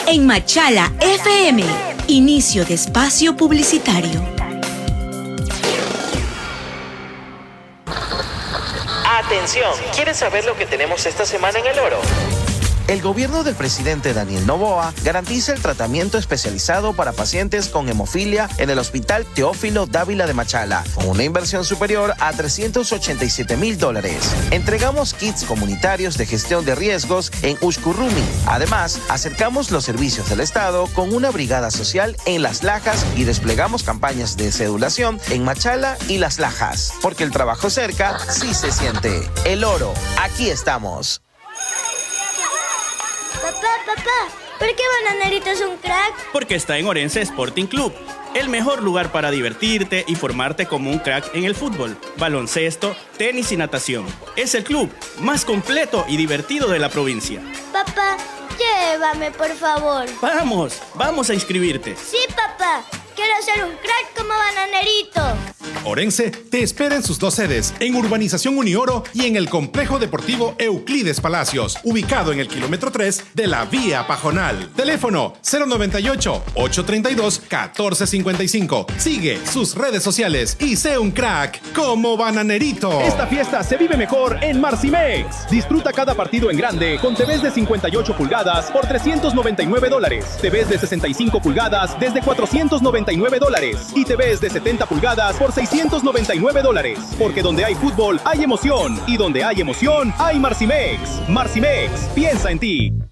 en Machala FM. Inicio de espacio publicitario. Atención, ¿quieres saber lo que tenemos esta semana en el oro? El gobierno del presidente Daniel Noboa garantiza el tratamiento especializado para pacientes con hemofilia en el Hospital Teófilo Dávila de Machala, con una inversión superior a $387,000. Entregamos kits comunitarios de gestión de riesgos en Ushkurrumi. Además, acercamos los servicios del Estado con una brigada social en Las Lajas y desplegamos campañas de cedulación en Machala y Las Lajas. Porque el trabajo cerca sí se siente. El oro, aquí estamos. Papá, ¿por qué Bananerito es un crack? Porque está en Orense Sporting Club, el mejor lugar para divertirte y formarte como un crack en el fútbol, baloncesto, tenis y natación. Es el club más completo y divertido de la provincia. Papá, llévame, por favor. Vamos a inscribirte. Sí, papá, quiero ser un crack como Bananerito. Orense te espera en sus 2 sedes, en Urbanización Unioro y en el Complejo Deportivo Euclides Palacios, ubicado en el kilómetro 3 de la Vía Pajonal. Teléfono 098-832-1455. Sigue sus redes sociales y sé un crack como Bananerito. Esta fiesta se vive mejor en Marcimex. Disfruta cada partido en grande con TVs de 58 pulgadas por $399, TVs de 65 pulgadas desde $499 y TVs de 70 pulgadas por $699. Porque donde hay fútbol hay emoción y donde hay emoción hay Marcimex. Marcimex, piensa en ti.